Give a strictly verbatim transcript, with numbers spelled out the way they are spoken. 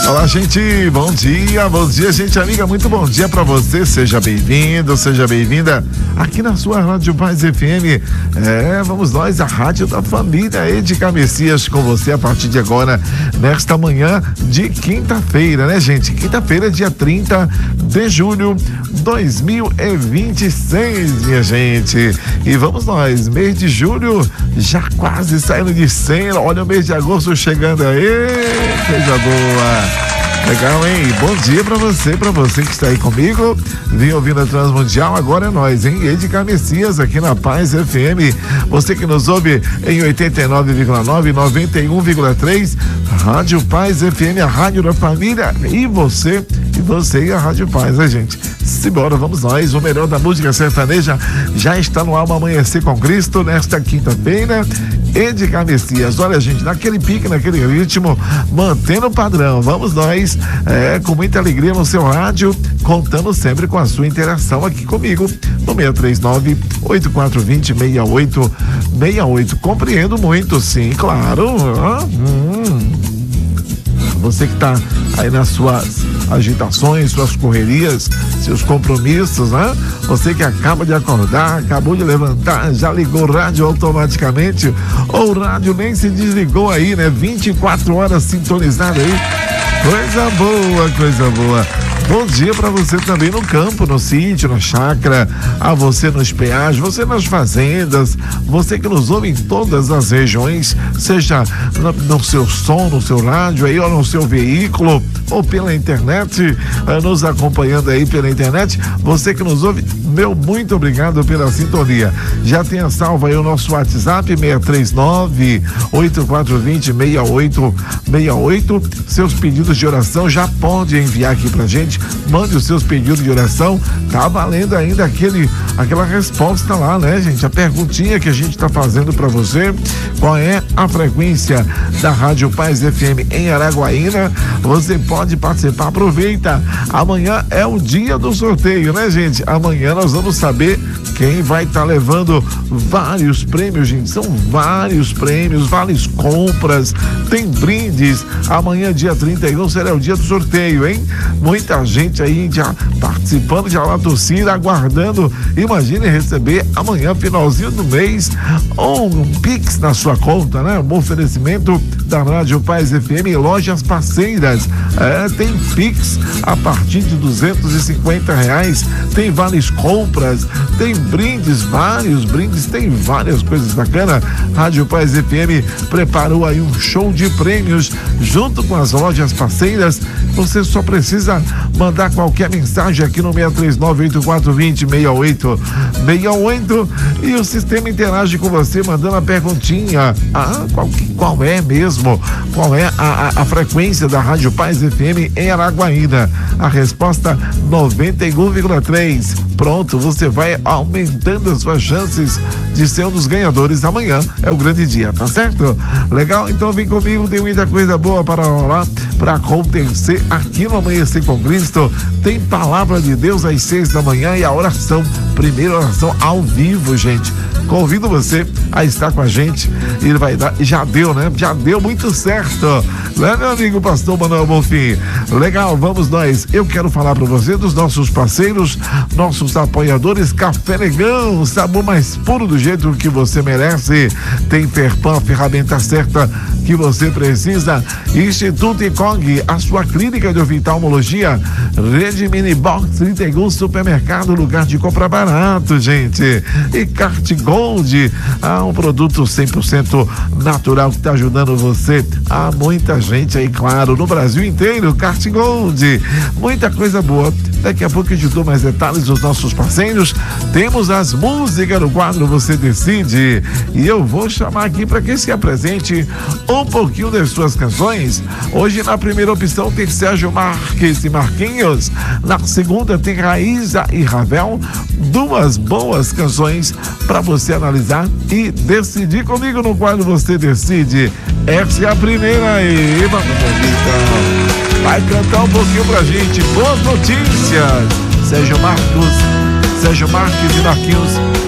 Olá, gente, bom dia, bom dia, gente amiga, muito bom dia pra você, seja bem-vindo, seja bem-vinda aqui na sua Rádio Paz F M. É, vamos nós, a rádio da família Edgar Messias, com você a partir de agora, nesta manhã de quinta-feira, né, gente? Quinta-feira, dia trinta de julho de dois mil e vinte e seis, minha gente. E vamos nós, mês de julho já quase saindo de cena, olha o mês de agosto chegando aí, coisa boa. Legal, hein? Bom dia pra você, pra você que está aí comigo, vem ouvindo a Transmundial, agora é nós, hein? Edgar Messias aqui na Paz F M, você que nos ouve em oitenta e nove vírgula nove, noventa e um vírgula três, Rádio Paz F M, a rádio da família, e você, e você e a Rádio Paz, né, gente? Simbora, vamos nós, o melhor da música sertaneja já está no ar, Amanhecer com Cristo, nesta quinta-feira. Edgar Messias, olha, gente, naquele pique, naquele ritmo, mantendo o padrão, vamos nós, é, com muita alegria no seu rádio, contando sempre com a sua interação aqui comigo, no seis três nove, oito quatro dois zero, seis oito seis oito, compreendo muito, sim, claro. hum. Você que está aí nas suas agitações, suas correrias, seus compromissos, né? Você que acaba de acordar, acabou de levantar, já ligou o rádio automaticamente, ou o rádio nem se desligou aí, né? vinte e quatro horas sintonizado aí. Coisa boa, coisa boa. Bom dia para você também no campo, no sítio, na chácara, a você nos peagens, você nas fazendas, você que nos ouve em todas as regiões, seja no, no seu som, no seu rádio aí, ou no seu veículo, ou pela internet, eh, nos acompanhando aí pela internet, você que nos ouve, meu muito obrigado pela sintonia. Já tenha salvo aí o nosso WhatsApp, seis três nove, oito quatro dois zero, seis oito seis oito, seus pedidos de oração já pode enviar aqui pra gente. Mande os seus pedidos de oração, tá valendo ainda aquele, aquela resposta lá, né, gente? A perguntinha que a gente tá fazendo para você, qual é a frequência da Rádio Paz F M em Araguaína? Você pode participar, aproveita, amanhã é o dia do sorteio, né, gente? Amanhã nós vamos saber quem vai estar tá levando vários prêmios, gente, são vários prêmios, várias compras, tem brindes. Amanhã, dia trinta e um, será o dia do sorteio, hein? Muita gente aí já participando, já na torcida, aguardando. Imagine receber amanhã, finalzinho do mês, um Pix na sua conta, né? Um oferecimento da Rádio Paz F M e lojas parceiras. É, tem Pix a partir de duzentos e cinquenta reais, tem várias compras, tem brindes, vários brindes, tem várias coisas bacanas. Rádio Paz F M preparou aí um show de prêmios junto com as lojas parceiras. Você só precisa mandar qualquer mensagem aqui no seis três nove, oito quatro dois zero, seis oito seis oito e o sistema interage com você mandando a perguntinha. Ah, qual, qual é mesmo? Qual é a, a, a frequência da Rádio Paz F M em Araguaína? A resposta noventa e um vírgula três. Pronto, você vai aumentando as suas chances de ser um dos ganhadores. Amanhã é o grande dia, tá certo? Legal? Então vem comigo, tem muita coisa boa para rolar, para acontecer aqui no Amanhecer com Cristo. Tem palavra de Deus às seis da manhã e a oração, primeira oração ao vivo, gente. Convido você a estar com a gente. Ele vai dar, já deu, né? Já deu muito certo, né, meu amigo pastor Manuel Bonfim? Legal, vamos nós. Eu quero falar para você dos nossos parceiros, nossos apoiadores. Café Negão, o sabor mais puro do jeito que você merece. Tem Ferpan, a ferramenta certa que você precisa. Instituto Icog, a sua clínica de oftalmologia. Rede Mini Box trinta e um, supermercado, lugar de comprar barato, gente. E Cart Gold, ah, um produto cem por cento natural que está ajudando você. Há muita gente aí, claro, no Brasil inteiro. Cart Gold, muita coisa boa. Daqui a pouco eu te dou mais detalhes dos nossos parceiros. Temos as músicas no quadro Você Decide. E eu vou chamar aqui para que se apresente um pouquinho das suas canções. Hoje, na primeira opção, tem Sérgio Marques e Marquinhos. Na segunda, tem Raíza e Ravel. Duas boas canções para você analisar e decidir comigo no quadro Você Decide. Essa é a primeira aí. Vamos então. Vai cantar um pouquinho pra gente. Boas notícias. Sérgio Marcos, Sérgio Marques e Marquinhos.